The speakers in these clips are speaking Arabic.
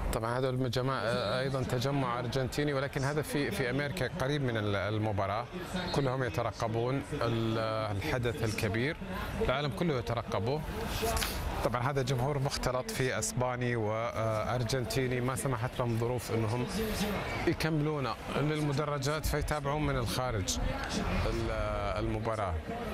طبعا هذا الجماعة ايضا تجمع ارجنتيني، ولكن هذا في امريكا قريب من المباراة. كلهم يترقبون الحدث الكبير، العالم كله يترقبه. طبعا هذا جمهور مختلط في اسباني وارجنتيني، ما سمحت لهم ظروف انهم يكملون للمدرجات فيتابعون من الخارج المباراة.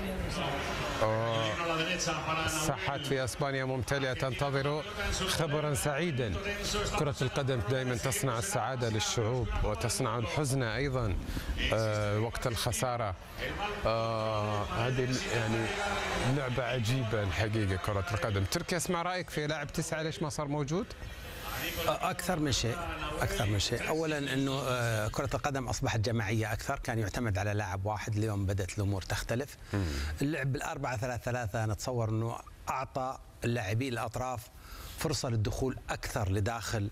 الساحات في اسبانيا ممتلئة تنتظر خبرا سعيدا. كرة القدم دائما تصنع السعادة للشعوب وتصنع الحزن ايضا وقت الخسارة. هذه يعني لعبة عجيبة الحقيقة كرة القدم. تركي، اسمع رأيك في لاعب 9 ليش ما صار موجود؟ أكثر من شيء. أولا أنه كرة القدم أصبحت جماعية أكثر، كان يعتمد على لاعب واحد، اليوم بدأت الأمور تختلف. اللعب بال4-3-3 نتصور أنه أعطى اللاعبين الأطراف فرصة للدخول أكثر لداخل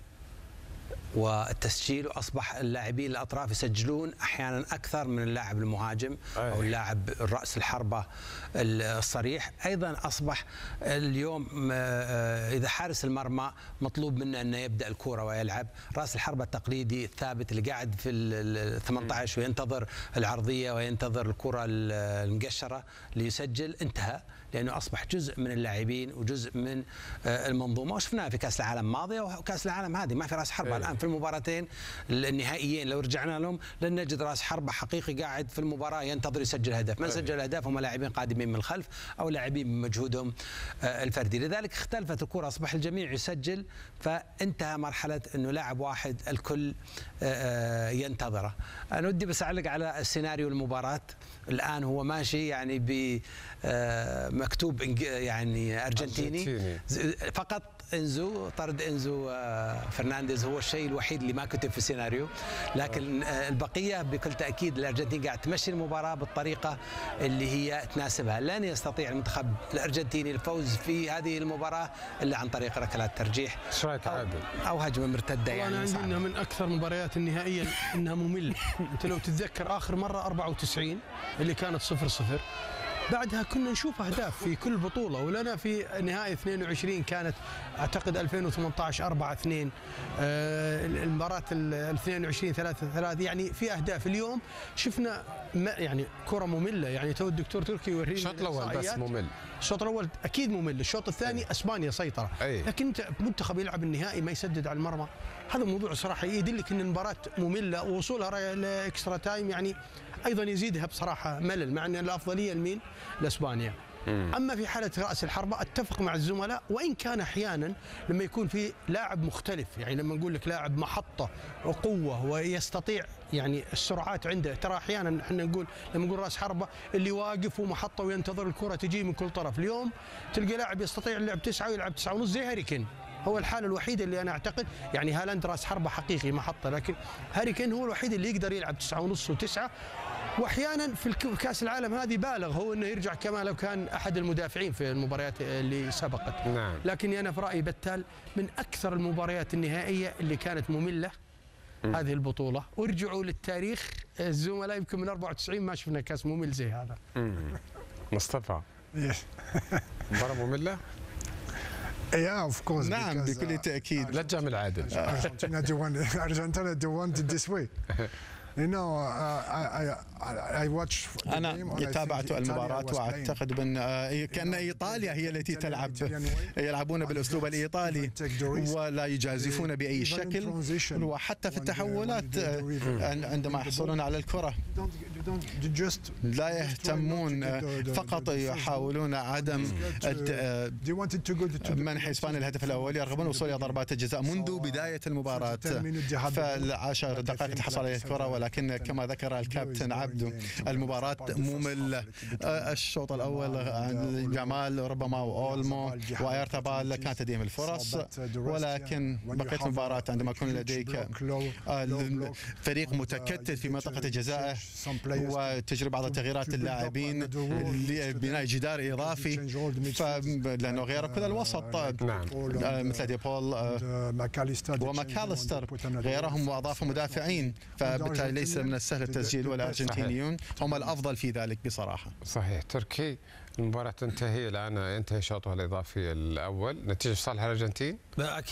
والتسجيل، واصبح اللاعبين الاطراف يسجلون احيانا اكثر من اللاعب المهاجم او اللاعب الراس الحربه الصريح. ايضا اصبح اليوم اذا حارس المرمى مطلوب منه انه يبدا الكره ويلعب، راس الحربه التقليدي الثابت اللي قاعد في ال 18 وينتظر العرضيه وينتظر الكره المقشره ليسجل، انتهى، لانه اصبح جزء من اللاعبين وجزء من المنظومه. وشفناها في كاس العالم الماضيه وكاس العالم هذه، ما في راس حربه الان في المباراتين النهائيين. لو رجعنا لهم لن نجد راس حربه حقيقي قاعد في المباراه ينتظر يسجل هدف. من سجل الاهداف هم لاعبين قادمين من الخلف او لاعبين بمجهودهم الفردي. لذلك اختلفت الكره، اصبح الجميع يسجل، فانتهى مرحله انه لاعب واحد الكل ينتظره. انا ودي بس اعلق على السيناريو المباراه. الان هو ماشي يعني بمكتوب يعني ارجنتيني فقط. انزو، طرد انزو فرنانديز هو الشيء الوحيد اللي ما كتب في السيناريو، لكن البقيه بكل تاكيد الارجنتين قاعد تمشي المباراه بالطريقه اللي هي تناسبها. لن يستطيع المنتخب الارجنتيني الفوز في هذه المباراه الا عن طريق ركلات ترجيح او هجمه مرتده. يعني انا عندي انها من اكثر المباريات النهائيه انها ممله. انت لو تتذكر اخر مره 94 اللي كانت 0-0، بعدها كنا نشوف اهداف في كل بطوله، ولنا في نهائي 22 كانت اعتقد 2018 4-2، المباراه ال 22 3-3، يعني في اهداف. اليوم شفنا يعني كره ممله، يعني تو الدكتور تركي يورينا الشوط الاول بس ممل. الشوط الاول اكيد ممل، الشوط الثاني اسبانيا سيطره، لكن انت منتخب يلعب النهائي ما يسدد على المرمى، هذا موضوع صراحه يدلك ان المباراه ممله، ووصولها لاكسترا تايم يعني ايضا يزيدها بصراحه ملل، مع ان الافضليه لمين؟ لاسبانيا. اما في حاله راس الحربه اتفق مع الزملاء، وان كان احيانا لما يكون في لاعب مختلف، يعني لما نقول لك لاعب محطه وقوه ويستطيع يعني السرعات عنده، ترى احيانا احنا نقول لما نقول راس حربه اللي واقف ومحطه وينتظر الكره تجي من كل طرف. اليوم تلقى لاعب يستطيع اللعب 9 ويلعب 9 ونص زي هاري كين. هو الحاله الوحيده اللي انا اعتقد، يعني هالاند راس حربه حقيقي محطه، لكن هاري كين هو الوحيد اللي يقدر يلعب 9 ونص و9. واحيانا في كاس العالم هذه بالغ هو انه يرجع كما لو كان احد المدافعين في المباريات اللي سبقت. نعم. لكن انا في رايي بتال من اكثر المباريات النهائيه اللي كانت ممله هذه البطوله. وارجعوا للتاريخ الزملاء، يمكن من 94 ما شفنا كاس ممل زي هذا. مصطفى، مباراه ممله؟ Yeah, of course. نعم بكل تأكيد. لا تجامل عادل. Argentina do want it this way. You know, I watch. أنا تابعت المباراة وأعتقد بأن كأن إيطاليا هي التي تلعب، يلعبون بالأسلوب الإيطالي ولا يجازفون بأي شكل، وحتى في التحولات عندما يحصلون على الكرة لا يهتمون، فقط يحاولون عدم منح إسبانيا الهدف الأول، يرغبون الوصول إلى ضربات الجزاء منذ بداية المباراة. فالعشر دقائق تحصل على الكرة، ولكن كما ذكر الكابتن عبدو المباراة مملة. الشوط الأول جمال ربما وأولمو وأيرتابال كانت لديهم الفرص، ولكن بقية المباراة عندما يكون لديك فريق متكتل في منطقة الجزاء وتجري بعض التغييرات اللاعبين لبناء جدار إضافي، لأنه غير كل الوسط مثل ديبول وماكاليستر غيرهم وأضافوا مدافعين، فبالتالي ليس من السهل التسجيل، والأرجنتينيون هم الأفضل في ذلك بصراحة. صحيح. تركي، المباراة تنتهي الآن، انتهى شوطها الإضافي الأول، نتيجة في صالح الأرجنتين؟